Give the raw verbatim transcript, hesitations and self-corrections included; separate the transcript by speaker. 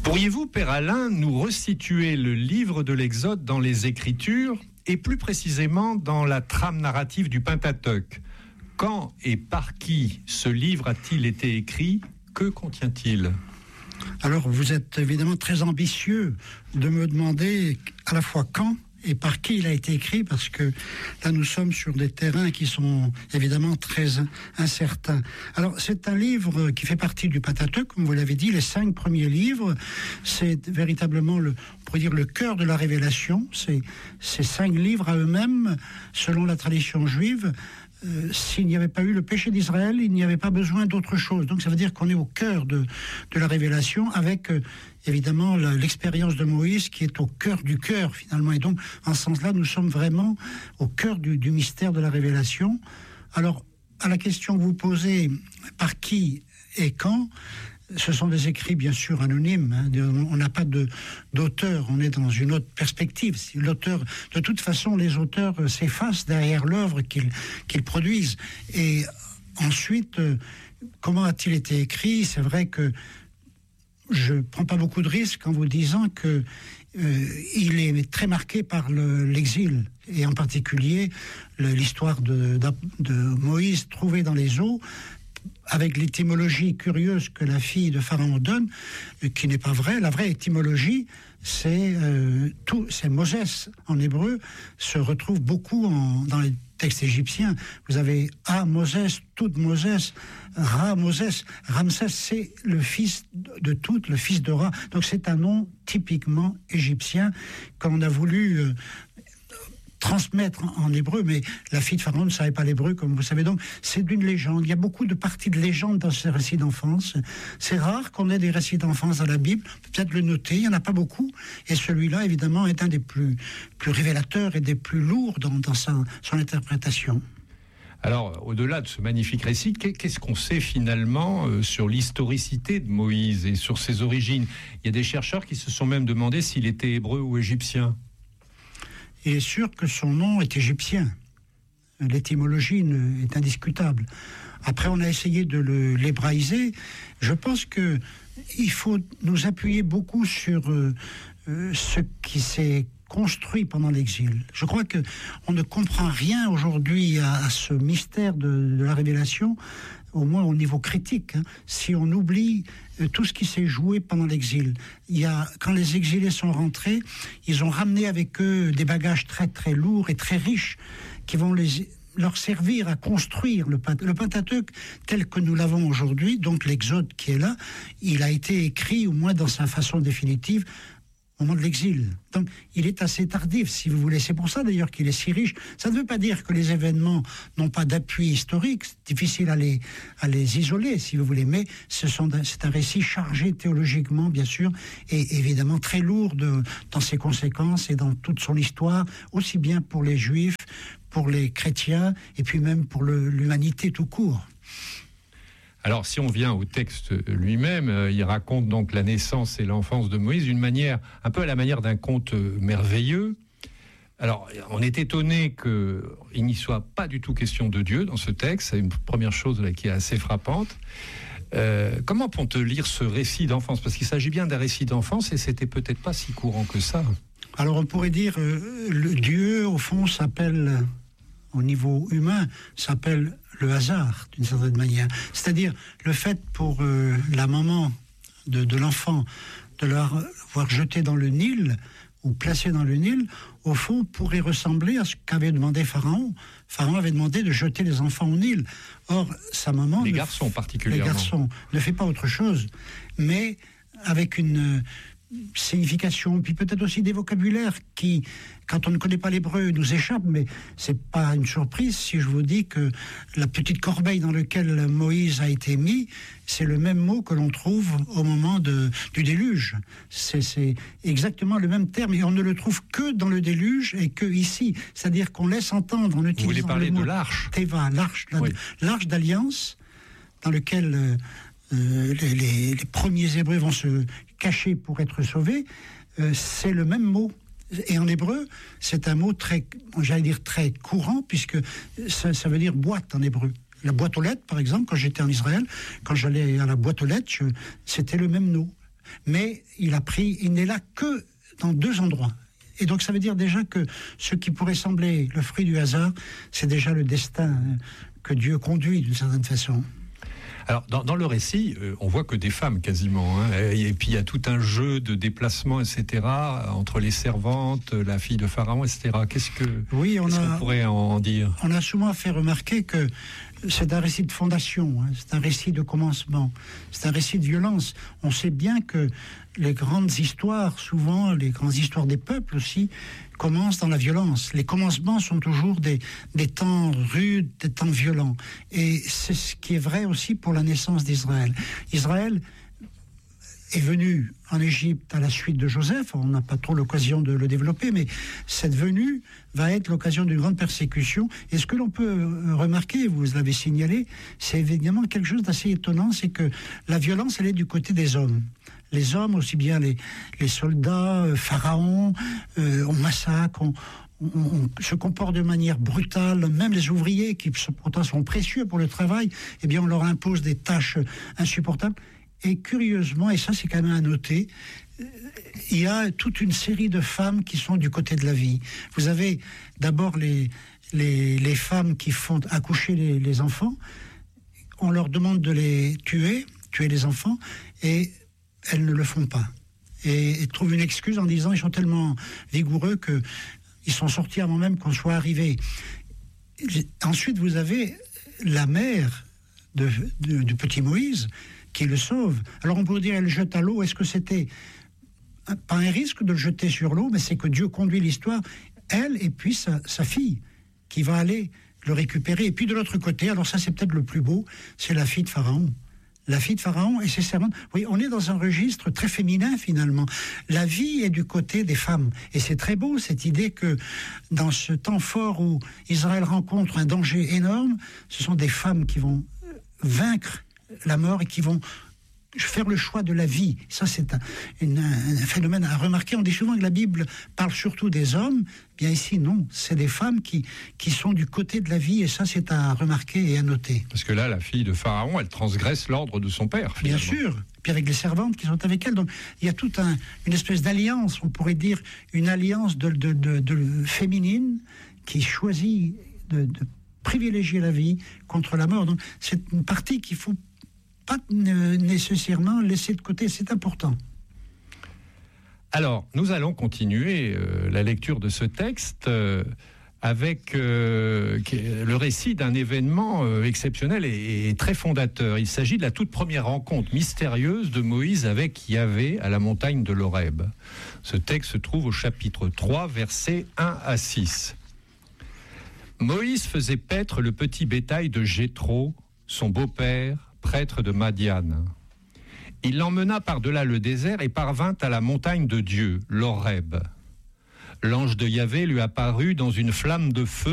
Speaker 1: Pourriez-vous, Père Alain, nous resituer le livre de l'Exode dans les Écritures et plus précisément dans la trame narrative du Pentateuque? Quand et par qui ce livre a-t-il été écrit? Que contient-il?
Speaker 2: Alors, vous êtes évidemment très ambitieux de me demander à la fois quand et par qui il a été écrit, parce que là, nous sommes sur des terrains qui sont évidemment très incertains. Alors, c'est un livre qui fait partie du Pentateuque, comme vous l'avez dit, les cinq premiers livres. C'est véritablement, le, on pourrait dire, le cœur de la révélation. C'est ces cinq livres à eux-mêmes, selon la tradition juive. Euh, s'il n'y avait pas eu le péché d'Israël, il n'y avait pas besoin d'autre chose. Donc ça veut dire qu'on est au cœur de, de la révélation, avec euh, évidemment la, l'expérience de Moïse qui est au cœur du cœur finalement. Et donc en ce sens-là, nous sommes vraiment au cœur du, du mystère de la révélation. Alors à la question que vous posez, par qui et quand, ce sont des écrits bien sûr anonymes, hein. On n'a pas de, d'auteur, on est dans une autre perspective. Si l'auteur, de toute façon, les auteurs s'effacent derrière l'œuvre qu'ils, qu'ils produisent. Et ensuite, comment a-t-il été écrit? C'est vrai que je ne prends pas beaucoup de risques en vous disant que euh, il est très marqué par le, l'exil, et en particulier le, l'histoire de, de, de Moïse trouvé dans les eaux, avec l'étymologie curieuse que la fille de Pharaon donne, qui n'est pas vraie. La vraie étymologie, c'est euh, tout, c'est Moses en hébreu, se retrouve beaucoup en, dans les textes égyptiens. Vous avez A Moses, tout Moses, Ra Moses. Ramsès, c'est le fils de tout, le fils de Ra. Donc c'est un nom typiquement égyptien qu'on a voulu euh, transmettre en hébreu, mais la fille de Pharaon ne savait pas l'hébreu, comme vous savez. Donc, c'est d'une légende. Il y a beaucoup de parties de légende dans ces récits d'enfance. C'est rare qu'on ait des récits d'enfance dans la Bible. Peut-être le noter, il n'y en a pas beaucoup. Et celui-là, évidemment, est un des plus, plus révélateurs et des plus lourds dans, dans sa, son interprétation.
Speaker 1: Alors, au-delà de ce magnifique récit, qu'est-ce qu'on sait finalement euh, sur l'historicité de Moïse et sur ses origines? Il y a des chercheurs qui se sont même demandé s'il était hébreu ou égyptien.
Speaker 2: Il est sûr que son nom est égyptien. L'étymologie est indiscutable. Après, on a essayé de le, l'hébraïser. Je pense qu'il faut nous appuyer beaucoup sur euh, ce qui s'est construit pendant l'exil. Je crois qu'on ne comprend rien aujourd'hui à, à ce mystère de, de la révélation, au moins au niveau critique, hein, si on oublie euh, tout ce qui s'est joué pendant l'exil. Il y a, quand les exilés sont rentrés, ils ont ramené avec eux des bagages très très lourds et très riches qui vont les, leur servir à construire le, le Pentateuque tel que nous l'avons aujourd'hui. Donc l'Exode qui est là, il a été écrit, au moins dans sa façon définitive, au moment de l'exil. Donc, il est assez tardif, si vous voulez. C'est pour ça, d'ailleurs, qu'il est si riche. Ça ne veut pas dire que les événements n'ont pas d'appui historique. C'est difficile à les, à les isoler, si vous voulez. Mais ce sont, c'est un récit chargé théologiquement, bien sûr, et évidemment très lourd de, dans ses conséquences et dans toute son histoire, aussi bien pour les Juifs, pour les chrétiens, et puis même pour le, l'humanité tout court.
Speaker 1: Alors, si on vient au texte lui-même, euh, il raconte donc la naissance et l'enfance de Moïse d'une manière, un peu à la manière d'un conte euh, merveilleux. Alors, on est étonné qu'il n'y soit pas du tout question de Dieu dans ce texte. C'est une première chose là, qui est assez frappante. Euh, comment peut-on lire ce récit d'enfance? Parce qu'il s'agit bien d'un récit d'enfance et c'était peut-être pas si courant que ça.
Speaker 2: Alors, on pourrait dire, euh, le Dieu, au fond, s'appelle, au niveau humain, s'appelle le hasard, d'une certaine manière. C'est-à-dire le fait pour euh, la maman de, de l'enfant de l'avoir jeté dans le Nil, ou placé dans le Nil, au fond, pourrait ressembler à ce qu'avait demandé Pharaon. Pharaon avait demandé de jeter les enfants au Nil. Or, sa maman...
Speaker 1: Les
Speaker 2: ne,
Speaker 1: garçons particulièrement.
Speaker 2: Les garçons ne fait pas autre chose, mais avec une signification, puis peut-être aussi des vocabulaires qui, quand on ne connaît pas l'hébreu, nous échappent, mais c'est pas une surprise si je vous dis que la petite corbeille dans laquelle Moïse a été mis, c'est le même mot que l'on trouve au moment de, du déluge. C'est, c'est exactement le même terme, et on ne le trouve que dans le déluge et que ici. C'est-à-dire qu'on laisse entendre en utilisant
Speaker 1: Vous voulez parler
Speaker 2: le mot
Speaker 1: de l'arche
Speaker 2: Teva, l'arche, la,
Speaker 1: oui. l'arche
Speaker 2: d'alliance, dans lequel euh, euh, les, les, les premiers Hébreux vont se cacher pour être sauvés, euh, c'est le même mot. Et en hébreu, c'est un mot très, j'allais dire très courant, puisque ça, ça veut dire boîte en hébreu. La boîte aux lettres, par exemple, quand j'étais en Israël, quand j'allais à la boîte aux lettres, je, c'était le même nom. mais il a pris, il n'est là que dans deux endroits. Et donc ça veut dire déjà que ce qui pourrait sembler le fruit du hasard, c'est déjà le destin que Dieu conduit d'une certaine façon.
Speaker 1: Alors, dans, dans le récit, euh, on voit que des femmes quasiment, hein, et, et puis il y a tout un jeu de déplacement, et cetera, entre les servantes, la fille de Pharaon, et cetera. Qu'est-ce que,
Speaker 2: oui, on
Speaker 1: qu'est-ce
Speaker 2: a,
Speaker 1: qu'on pourrait en dire ?
Speaker 2: On a souvent fait remarquer que c'est un récit de fondation, hein, c'est un récit de commencement, c'est un récit de violence. On sait bien que les grandes histoires, souvent les grandes histoires des peuples aussi, commencent dans la violence. Les commencements sont toujours des, des temps rudes, des temps violents. Et c'est ce qui est vrai aussi pour la naissance d'Israël. Israël est venu en Égypte à la suite de Joseph. On n'a pas trop l'occasion de le développer, mais cette venue va être l'occasion d'une grande persécution. Et ce que l'on peut remarquer, vous l'avez signalé, c'est évidemment quelque chose d'assez étonnant, c'est que la violence, elle est du côté des hommes. Les hommes, aussi bien les, les soldats, euh, Pharaon, euh, on massacre, on, on, on se comporte de manière brutale. Même les ouvriers, qui pourtant sont précieux pour le travail, eh bien on leur impose des tâches insupportables. Et curieusement, et ça c'est quand même à noter, il y a toute une série de femmes qui sont du côté de la vie. Vous avez d'abord les, les, les femmes qui font accoucher les, les enfants. On leur demande de les tuer, tuer les enfants, et elles ne le font pas. Et, et trouvent une excuse en disant ils sont tellement vigoureux qu'ils sont sortis avant même qu'on soit arrivé. Ensuite, vous avez la mère de, de, du petit Moïse qui le sauve. Alors on pourrait dire elle le jette à l'eau. Est-ce que c'était pas un risque de le jeter sur l'eau, mais c'est que Dieu conduit l'histoire, elle et puis sa, sa fille, qui va aller le récupérer. Et puis de l'autre côté, alors ça c'est peut-être le plus beau, c'est la fille de Pharaon. La fille de Pharaon et ses servantes. Oui, on est dans un registre très féminin finalement. La vie est du côté des femmes. Et c'est très beau cette idée que dans ce temps fort où Israël rencontre un danger énorme, ce sont des femmes qui vont vaincre la mort et qui vont faire le choix de la vie. Ça, c'est un, une, un phénomène à remarquer. On dit souvent que la Bible parle surtout des hommes. Bien ici, non. C'est des femmes qui, qui sont du côté de la vie. Et ça, c'est à remarquer et à noter.
Speaker 1: Parce que là, la fille de Pharaon, elle transgresse l'ordre de son père, finalement.
Speaker 2: Bien sûr. Puis avec les servantes qui sont avec elle. Donc, il y a toute un, une espèce d'alliance. On pourrait dire une alliance de, de, de, de féminine qui choisit de, de privilégier la vie contre la mort. Donc, c'est une partie qu'il faut pas nécessairement laisser de côté, c'est important.
Speaker 1: Alors, nous allons continuer euh, la lecture de ce texte euh, avec euh, le récit d'un événement euh, exceptionnel et, et très fondateur. Il s'agit de la toute première rencontre mystérieuse de Moïse avec Yahvé à la montagne de l'Horeb. Ce texte se trouve au chapitre trois, versets un à six. Moïse faisait paître le petit bétail de Jéthro, son beau-père, prêtre de Madian. Il l'emmena par-delà le désert et parvint à la montagne de Dieu, l'Horeb. L'ange de Yahvé lui apparut dans une flamme de feu